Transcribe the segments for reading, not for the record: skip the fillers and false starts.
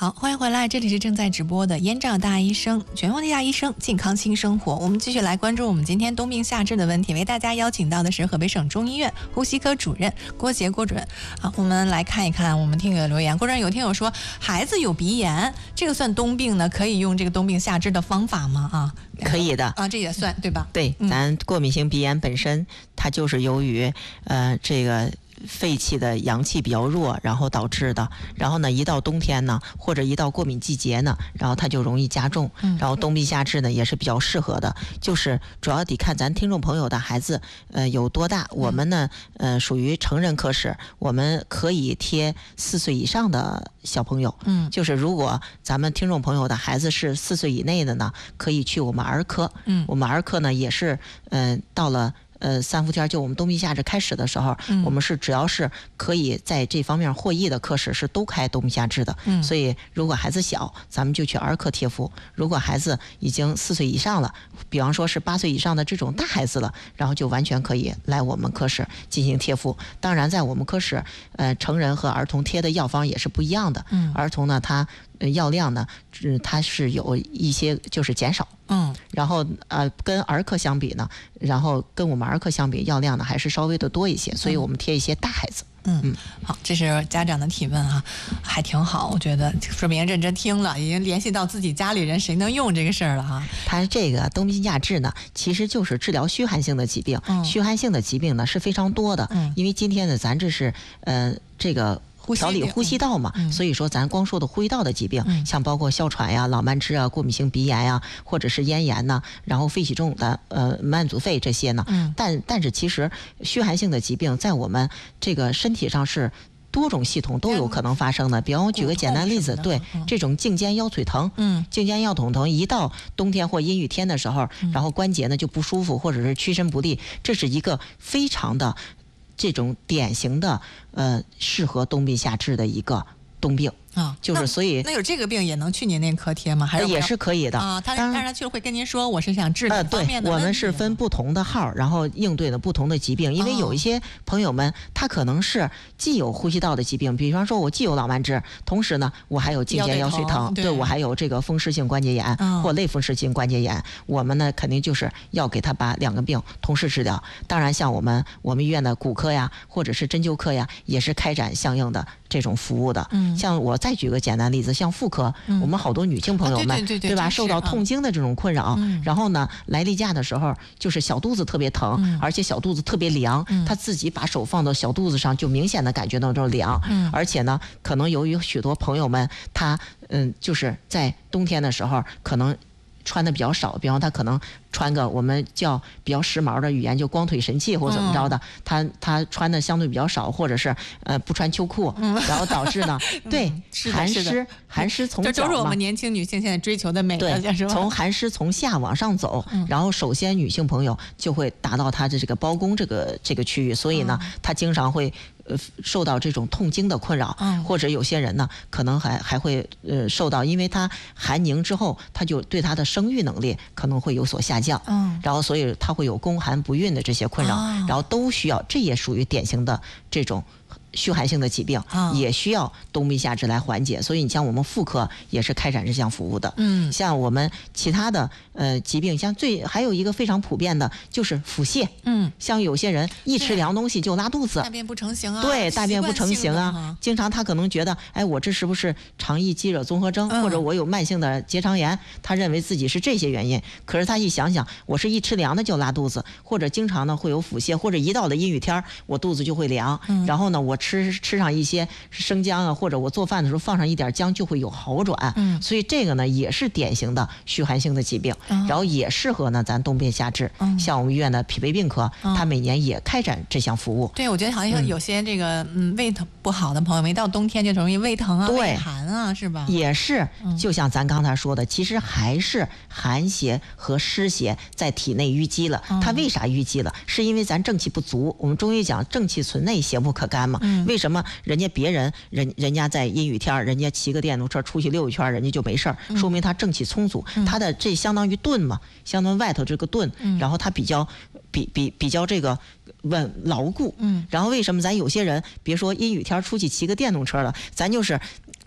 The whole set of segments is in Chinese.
好，欢迎回来，这里是正在直播的燕赵大医生，全网的大医生，健康新生活。我们继续来关注我们今天冬病夏治的问题，为大家邀请到的是河北省中医院呼吸科主任郭杰郭主任。好，我们来看一看我们听友的留言。郭主任，有听友说孩子有鼻炎，这个算冬病呢？可以用这个冬病夏治的方法吗？ 可以的这也算对吧？ 对，咱过敏性鼻炎本身它就是由于这个肺气的阳气比较弱，然后导致的。然后呢，一到冬天呢，或者一到过敏季节呢，然后它就容易加重。然后冬病夏治呢也是比较适合的，就是主要得看咱听众朋友的孩子有多大。我们呢属于成人科室，我们可以贴4岁以上的小朋友。就是如果咱们听众朋友的孩子是4岁以内的呢，可以去我们儿科。我们儿科呢也是到了3伏天，就我们冬病夏治开始的时候，我们是只要是可以在这方面获益的科室是都开冬病夏治的。所以如果孩子小，咱们就去儿科贴敷；如果孩子已经4岁以上了，比方说是8岁以上的这种大孩子了，然后就完全可以来我们科室进行贴敷。当然在我们科室成人和儿童贴的药方也是不一样的。儿童呢它药量呢它是有一些就是减少。然后跟儿科相比呢，然后跟我们儿科相比，药量呢还是稍微的多一些，所以我们贴一些大孩子。 好，这是家长的提问啊，还挺好，我觉得说明认真听了，已经联系到自己家里人谁能用这个事儿了哈。 它这个冬病夏治呢，其实就是治疗虚寒性的疾病。虚寒性的疾病呢是非常多的。因为今天呢，咱这是这个调理呼吸道嘛，所以说咱光说的呼吸道的疾病，像包括哮喘呀、老慢支啊、过敏性鼻炎呀，或者是咽炎呐，然后肺气重的慢阻肺这些呢。但是其实虚寒性的疾病在我们这个身体上是多种系统都有可能发生的。比方我举个简单例子，对，这种颈肩腰腿疼，颈肩腰腿疼，一到冬天或阴雨天的时候，然后关节呢就不舒服，或者是屈伸不利，这是一个非常的这种典型的适合冬病夏治的一个冬病。就是所以那有这个病也能去您那科贴吗？还是也是可以的啊？但是他去了会跟您说我是想治哪方面的问题？ 对，我们是分不同的号，然后应对的不同的疾病。因为有一些朋友们他可能是既有呼吸道的疾病，比方说我既有老慢支，同时呢我还有颈肩腰腿疼，对，我还有这个风湿性关节炎或类风湿性关节炎。我们呢肯定就是要给他把2个病同时治疗。当然像我们医院的骨科呀，或者是针灸科呀，也是开展相应的这种服务的。像我再举个简单例子，像妇科，我们好多女性朋友们，对吧？受到痛经的这种困扰，然后呢，来例假的时候，就是小肚子特别疼，而且小肚子特别凉，她自己把手放到小肚子上，就明显的感觉到这种凉。而且呢，可能由于许多朋友们，他就是在冬天的时候，可能穿的比较少，比方他可能穿个我们叫比较时髦的语言，就光腿神器或者怎么着的，他穿的相对比较少，或者是不穿秋裤，然后导致呢，对寒湿从脚嘛， 这都是我们年轻女性现在追求的美的， 对，从寒湿从下往上走，然后首先女性朋友就会达到她的这个包宫这个区域，所以呢，她经常会受到这种痛经的困扰，或者有些人呢，可能还会受到，因为她寒凝之后，她就对她的生育能力可能会有所下降，然后所以她会有宫寒不孕的这些困扰，然后都需要，这也属于典型的这种虚寒性的疾病，也需要冬病夏治来缓解。所以你像我们妇科也是开展这项服务的。像我们其他的疾病，像还有一个非常普遍的就是腹泻。像有些人一吃凉东西就拉肚子， 大便不成形啊。 对，大便不成形啊。经常他可能觉得，哎，我这是不是肠易激惹综合征，或者我有慢性的结肠炎？他认为自己是这些原因。可是他一想想，我是一吃凉的就拉肚子，或者经常呢会有腹泻，或者一到了阴雨天我肚子就会凉，然后呢我吃上一些生姜啊，或者我做饭的时候放上一点姜就会有好转。所以这个呢也是典型的虚寒性的疾病，然后也适合呢咱冬病夏治。像我们医院的脾胃病科，他每年也开展这项服务。 对，我觉得好像有些这个胃疼不好的朋友，一到冬天就容易胃疼啊、胃寒啊，是吧？ 也是，就像咱刚才说的，其实还是寒邪和湿邪在体内淤积了。它为啥淤积了？是因为咱正气不足。我们中医讲正气存内，邪不可干嘛。为什么人家在阴雨天，人家骑个电动车出去溜一圈，人家就没事儿，说明他正气充足。他的这相当于盾嘛，相当于外头这个盾，然后他比较这个牢固。然后为什么咱有些人别说阴雨天出去骑个电动车了，咱就是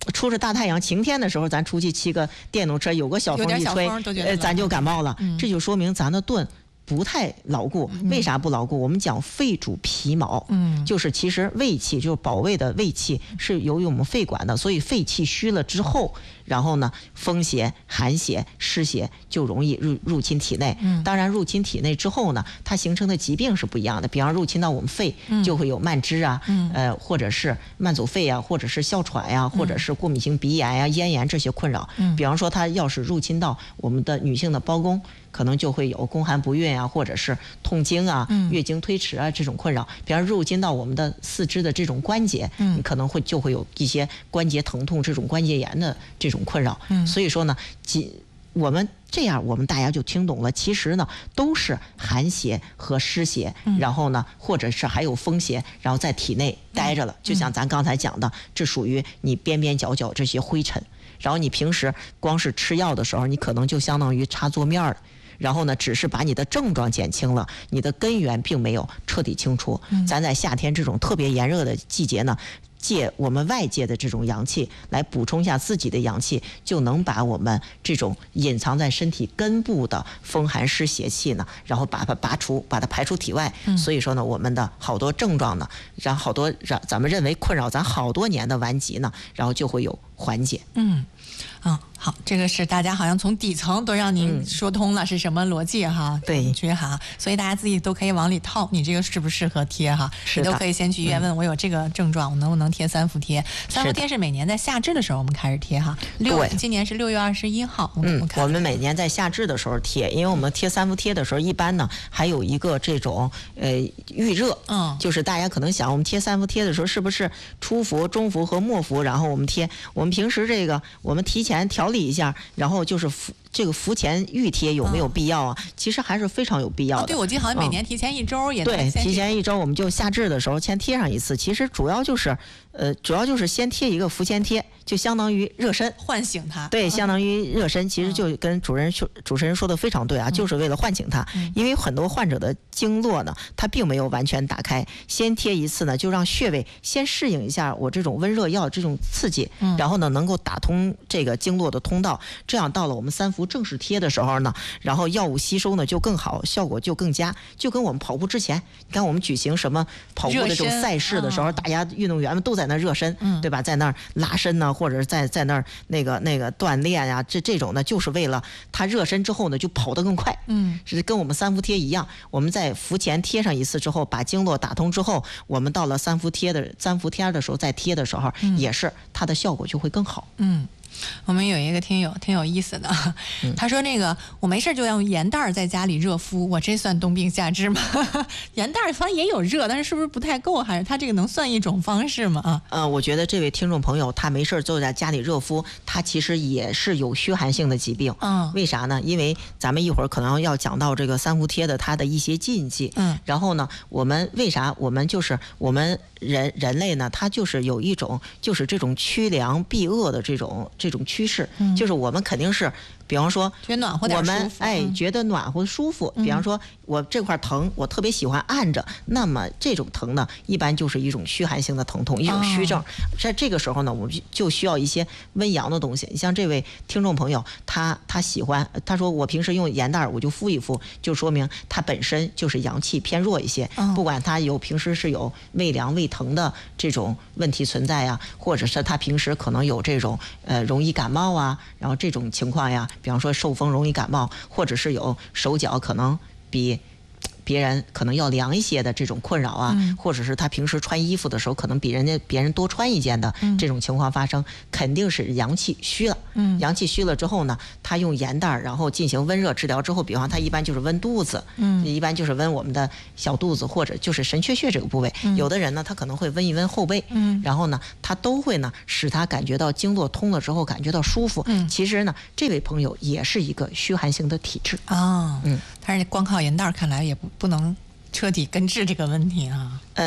出着大太阳晴天的时候，咱出去骑个电动车，有个小风一吹，咱就感冒了。这就说明咱的盾不太牢固。为啥不牢固？我们讲肺主皮毛，就是其实胃气就是保卫的胃气是由于我们肺管的，所以肺气虚了之后，然后呢，风邪、寒邪、湿邪就容易入侵体内。当然入侵体内之后呢，它形成的疾病是不一样的。比方入侵到我们肺，就会有慢支啊，或者是慢阻肺啊，或者是哮喘呀，或者是过敏性鼻炎呀、咽炎这些困扰。比方说它要是入侵到我们的女性的胞宫，可能就会有宫寒不孕啊，或者是痛经啊、月经推迟啊这种困扰。比方入侵到我们的四肢的这种关节，你可能就会有一些关节疼痛、这种关节炎的这种困扰。所以说呢，我们这样，我们大家就听懂了。其实呢，都是寒邪和湿邪，然后呢，或者是还有风邪，然后在体内待着了。就像咱刚才讲的，这属于你边边角角这些灰尘。然后你平时光是吃药的时候，你可能就相当于擦桌面了。然后呢，只是把你的症状减轻了，你的根源并没有彻底清除。咱在夏天这种特别炎热的季节呢，借我们外界的这种阳气来补充一下自己的阳气，就能把我们这种隐藏在身体根部的风寒湿邪气呢，然后把它排出体外。所以说呢，我们的好多症状呢，然后好多咱们认为困扰咱好多年的顽疾呢，然后就会有缓解。 好，这个是大家好像从底层都让您说通了是什么逻辑哈， 对， 哈，所以大家自己都可以往里套，你这个适不适合贴哈？你都可以先去医院问我有这个症状，我能不能贴3伏贴？3伏贴是每年在夏至的时候我们开始贴哈，今年是6月21号。 我们每年在夏至的时候贴，因为我们贴3伏贴的时候，一般呢还有一个这种预热，就是大家可能想，我们贴3伏贴的时候是不是初伏、中伏和末伏，然后我们贴，我们平时这个我们提前调理一下，然后就是这个伏前预贴有没有必要啊？其实还是非常有必要的。 对，我记得好像每年提前1周也对，提前1周我们就夏至的时候先贴上一次。其实主要就是先贴一个伏前贴，就相当于热身， 唤醒它。 对，相当于热身。其实就跟主持人说的非常对啊，就是为了唤醒它。因为很多患者的经络呢，它并没有完全打开，先贴一次呢，就让穴位先适应一下我这种温热药这种刺激，然后呢能够打通这个经络的通道。这样到了我们3伏正式贴的时候呢，然后药物吸收呢就更好，效果就更佳。就跟我们跑步之前，你看我们举行什么跑步的这种赛事的时候，大家运动员们都在那热身，对吧？在那儿拉伸呢，或者是在那儿那个锻炼呀，这种呢，就是为了他热身之后呢，就跑得更快。是跟我们3伏贴一样，我们在伏前贴上一次之后，把经络打通之后，我们到了3伏天的时候再贴的时候，也是它的效果就会更好。 我们有一个听友挺有意思的，他说那个我没事就用盐袋在家里热敷，我这算冬病夏治吗？盐袋反正也有热，但是是不是不太够？还是他这个能算一种方式吗？ 我觉得这位听众朋友他没事就在家里热敷，他其实也是有虚寒性的疾病。为啥呢？因为咱们一会儿可能要讲到这个3伏贴的它的一些禁忌。然后呢，我们为啥我们人类呢，它就是有一种就是这种趋凉避恶的这种趋势，就是我们肯定是，比方说觉得暖和点舒服， 我们觉得暖和舒服。比方说我这块疼，我特别喜欢按着，那么这种疼呢，一般就是一种虚寒性的疼痛，一种虚症。在这个时候呢，我们就需要一些温阳的东西。你像这位听众朋友，他喜欢，他说我平时用盐袋我就敷一敷，就说明他本身就是阳气偏弱一些。不管他平时是有胃凉胃疼的这种问题存在呀，或者是他平时可能有这种容易感冒啊，然后这种情况呀，比方说受风容易感冒，或者是有手脚可能比别人可能要凉一些的这种困扰啊，或者是他平时穿衣服的时候可能比别人多穿一件的这种情况发生，肯定是阳气虚了。阳气虚了之后呢，他用盐袋然后进行温热治疗之后，比方他一般就是温肚子，一般就是温我们的小肚子或者就是神阙穴这个部位。有的人呢，他可能会温一温后背，然后呢，他都会呢使他感觉到经络通了之后感觉到舒服。其实呢，这位朋友也是一个虚寒性的体质但是光靠盐袋看来也不能彻底根治这个问题啊。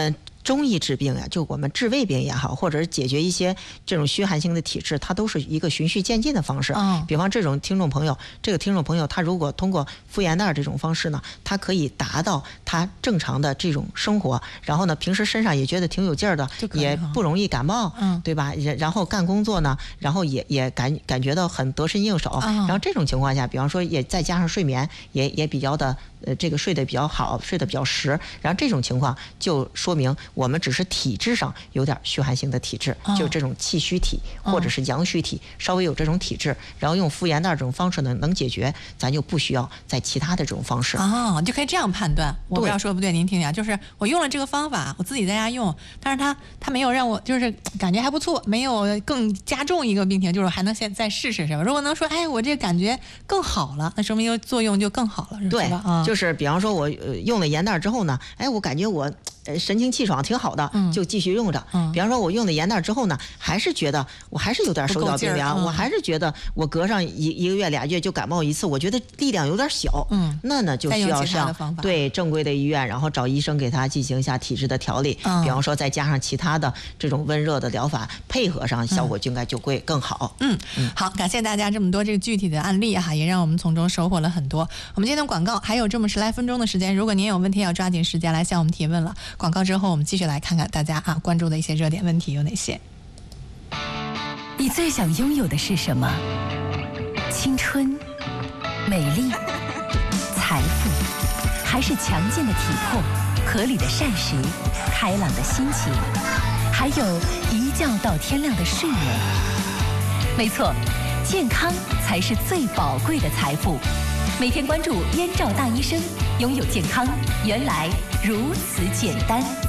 中医治病呀，就我们治胃病也好，或者是解决一些这种虚寒性的体质，它都是一个循序渐进的方式。比方这种听众朋友，他如果通过敷盐袋这种方式呢，他可以达到他正常的这种生活，然后呢，平时身上也觉得挺有劲儿的，也不容易感冒，对吧？然后干工作呢，然后也感觉到很得心应手。然后这种情况下，比方说也再加上睡眠也比较的这个睡得比较好，睡得比较实，然后这种情况就说明我们只是体质上有点虚寒性的体质，就是这种气虚体或者是阳虚体，稍微有这种体质，然后用敷盐袋这种方式呢能解决，咱就不需要在其他的这种方式就可以这样判断。我不知道说不对，您听听，就是我用了这个方法，我自己在家用，但是它没有让我就是感觉还不错，没有更加重一个病情，就是我还能再试试，是吧？如果能说我这感觉更好了，那说明作用就更好了，是吧？ 对，就是比方说我用了盐袋之后呢，我感觉我神清气爽挺好的，就继续用着。比方说我用了盐袋之后呢，还是觉得我还是有点手脚冰凉，我还是觉得我隔上一个月俩月就感冒一次，我觉得力量有点小，那就需要上对正规的医院，然后找医生给他进行一下体质的调理。比方说再加上其他的这种温热的疗法配合上，效果就应该就会更好。 好，感谢大家这么多这个具体的案例哈，也让我们从中收获了很多。我们今天的广告还有这么10来分钟的时间，如果您有问题要抓紧时间来向我们提问了。广告之后我们继续来看看大家关注的一些热点问题有哪些。 你最想拥有的是什么？青春、美丽、财富，还是强健的体魄、合理的膳食、开朗的心情，还有一觉到天亮的睡眠？没错，健康才是最宝贵的财富。每天关注燕赵大医生，拥有健康原来如此简单。